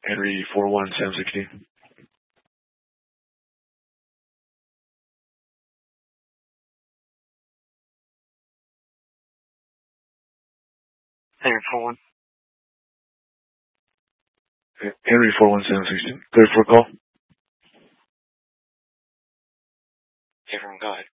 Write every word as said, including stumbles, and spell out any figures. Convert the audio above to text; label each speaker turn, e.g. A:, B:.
A: Henry four one seven sixteen.
B: Henry four one.
A: Henry four one seven sixteen. Clear for call.
B: Hey, everyone, go ahead.